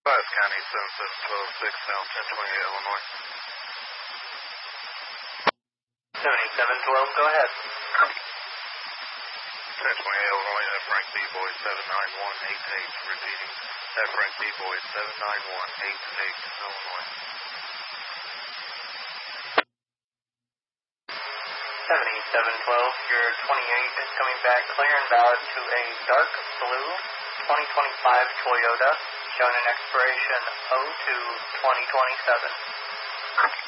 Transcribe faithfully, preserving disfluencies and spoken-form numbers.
five County seven seven one two six South ten twenty-eight Illinois. seventy-seven twelve, go ahead. ten twenty-eight Illinois, at Frank B. Boy seven nine one eight eight, repeating, at Frank B. Boy seven nine one eight eight Illinois. seventy-seven twelve, your twenty-eight is coming back clear and valid to a dark blue twenty twenty-five Toyota, showing an expiration oh two twenty twenty-seven.